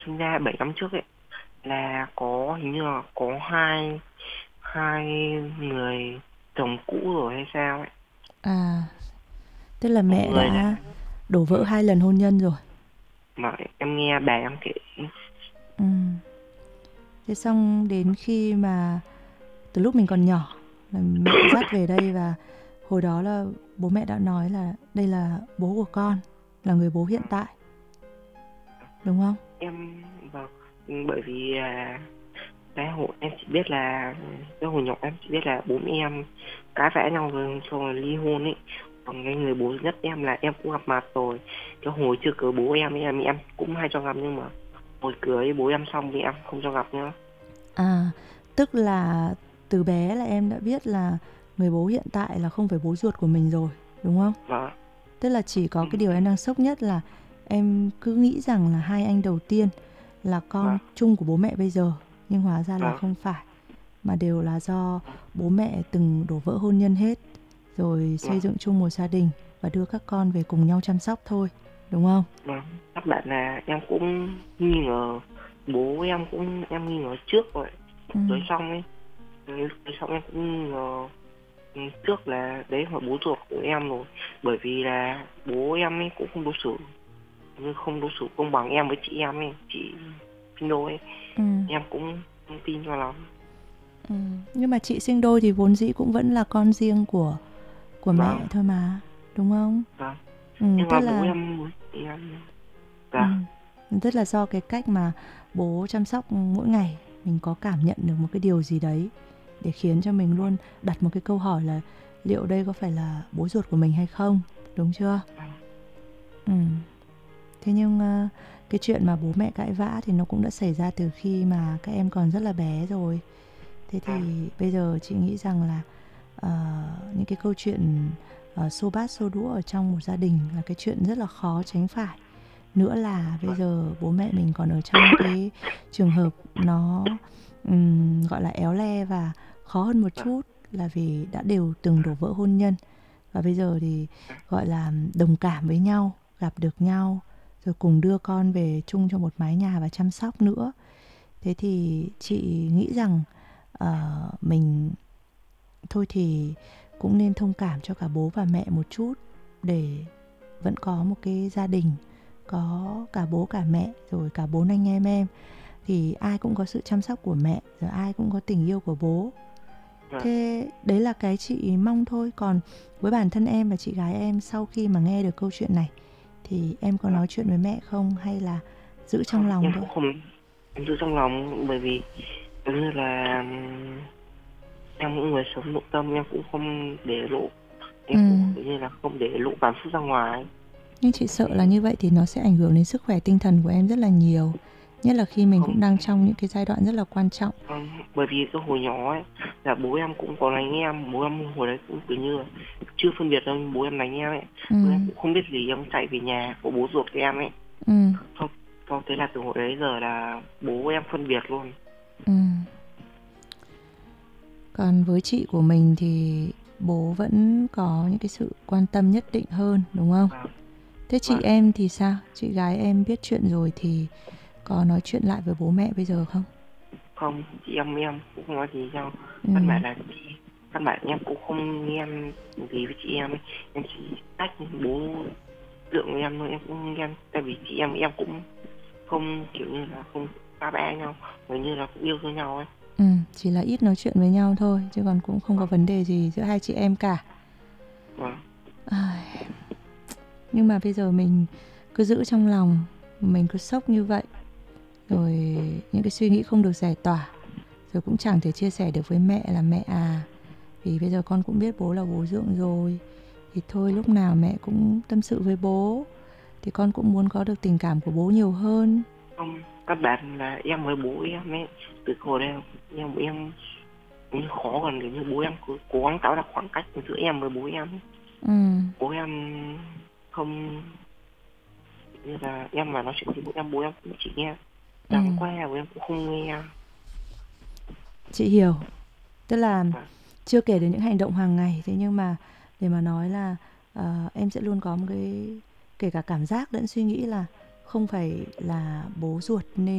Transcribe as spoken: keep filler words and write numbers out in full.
sinh ra bảy năm trước ấy, là có hình như là có hai hai người chồng cũ rồi hay sao ấy. À, tức là Một mẹ người là đã đổ vỡ hai lần hôn nhân rồi. mà em nghe bà em kể. Ừm. Thế xong đến khi mà từ lúc mình còn nhỏ là mẹ dắt về đây, và hồi đó là bố mẹ đã nói là đây là bố của con, là người bố hiện tại, đúng không? Em vâng, bởi vì à, cái hồi em chỉ biết là cái hồi nhỏ em chỉ biết là bố mẹ em cãi vã nhau rồi xong rồi ly hôn ấy. Còn cái người bố nhất em là em cũng gặp mặt rồi. Cái hồi chưa cưới bố em em em cũng hay cho gặp, nhưng mà hồi cưới bố em xong thì em không cho gặp nữa. À, tức là từ bé là em đã biết là người bố hiện tại là không phải bố ruột của mình rồi, đúng không? Vâng. Tức là chỉ có Ừ, cái điều em đang sốc nhất là em cứ nghĩ rằng là hai anh đầu tiên là con vâng. chung của bố mẹ bây giờ, nhưng hóa ra là Vâng. không phải, mà đều là do bố mẹ từng đổ vỡ hôn nhân hết, rồi xây Vâng. dựng chung một gia đình và đưa các con về cùng nhau chăm sóc thôi, đúng không? Vâng. Các bạn là em cũng nghi ngờ bố em, cũng em nghi ngờ trước rồi. Ừ. Cưới xong ấy, cưới xong em cũng nghi ngờ. Ừ, trước là đấy là bố ruột của em rồi, bởi vì là bố em ấy cũng không đối xử, như không đối xử công bằng em với chị em ấy, chị sinh đôi ấy. Ừ. Em cũng không tin cho lắm. Ừ. Nhưng mà chị sinh đôi thì vốn dĩ cũng vẫn là con riêng của của mẹ Vâng. thôi mà, đúng không? Vâng. Ừ, Nhưng tức mà bố là em với chị em. ừ, Vâng. tức là do cái cách mà bố chăm sóc mỗi ngày, mình có cảm nhận được một cái điều gì đấy để khiến cho mình luôn đặt một cái câu hỏi là liệu đây có phải là bố ruột của mình hay không, đúng chưa? Vâng. Ừ. Thế nhưng ờ, cái chuyện mà bố mẹ cãi vã thì nó cũng đã xảy ra từ khi mà các em còn rất là bé rồi. Thế Vâng. thì bây giờ chị nghĩ rằng là ờ, những cái câu chuyện ờ, xô bát xô đũa ở trong một gia đình là cái chuyện rất là khó tránh phải. Nữa là bây Vâng. giờ bố mẹ mình còn ở trong cái trường hợp nó ừm, gọi là éo le và khó hơn một Vâng. chút, là vì đã đều từng đổ vỡ hôn nhân, và bây giờ thì gọi là đồng cảm với nhau, gặp được nhau, rồi cùng đưa con về chung trong một mái nhà và chăm sóc nữa. Thế thì chị nghĩ rằng ờ, mình thôi thì cũng nên thông cảm cho cả bố và mẹ một chút, để vẫn có một cái gia đình có cả bố cả mẹ rồi cả bốn anh em em, thì ai cũng có sự chăm sóc của mẹ, rồi ai cũng có tình yêu của bố. Vâng. Thế đấy là cái chị mong thôi. Còn với bản thân em và chị gái em, sau khi mà nghe được câu chuyện này thì em có Vâng. nói chuyện với mẹ không, hay là giữ trong Không, lòng em thôi? cũng không, em giữ trong lòng, bởi vì giống như là ừm, em cũng người sống nội tâm, em cũng không để lộ, Ừ. em cũng kiểu như là không để lộ cảm xúc ra ngoài. Nhưng chị sợ là như vậy thì nó sẽ ảnh hưởng đến sức khỏe tinh thần của em rất là nhiều. Nhất là khi mình Không. cũng đang trong những cái giai đoạn rất là quan trọng. Không, bởi vì cái hồi nhỏ ấy là bố em cũng có đánh em, bố em hồi đấy cũng kiểu như là chưa phân biệt đâu, bố em đánh em ấy. Ừ. Bố em cũng không biết gì, em chạy về nhà của bố ruột của em ấy. Ừ. Không, không, thế là từ hồi đấy giờ là bố em phân biệt luôn. Ừ. Còn với chị của mình thì bố vẫn có những cái sự quan tâm nhất định hơn, đúng không? Vâng. Thế chị Vâng. em thì sao? Chị gái em biết chuyện rồi thì có nói chuyện lại với bố mẹ bây giờ không? Không, chị em em cũng không nói gì nhau. Ừ. Căn bản là chị, căn bản em cũng không nghe em gì với chị em ấy. Em chỉ tách bố lượng của em thôi, em cũng không nghe. Tại vì chị em em cũng không kiểu như là không ba ba nhau, gần như là cũng yêu thương nhau ấy. Ừ, chỉ là ít nói chuyện với nhau thôi, chứ còn cũng không có Vâng. vấn đề gì giữa hai chị em cả. Vâng. Ai, nhưng mà bây giờ mình cứ giữ trong lòng, mình cứ sốc như vậy, rồi những cái suy nghĩ không được giải tỏa, rồi cũng chẳng thể chia sẻ được với mẹ là mẹ à, vì bây giờ con cũng biết bố là bố dượng rồi, thì thôi lúc nào mẹ cũng tâm sự với bố, thì con cũng muốn có được tình cảm của bố nhiều hơn. Không, các bạn là em với bố em ấy, từ hồi đây em em cũng khó gần, kiểu như bố em cứ cố gắng tạo ra khoảng cách giữa em với bố em ấy. Ừ, Bố em không, như là em mà nói chuyện với bố em, bố em cũng chỉ nghe ừ, lắng que, bố em cũng không nghe. chị hiểu. Tức là Vâng. chưa kể đến những hành động hàng ngày, thế nhưng mà để mà nói là ờ, em sẽ luôn có một cái, kể cả cảm giác lẫn suy nghĩ là không phải là bố ruột nên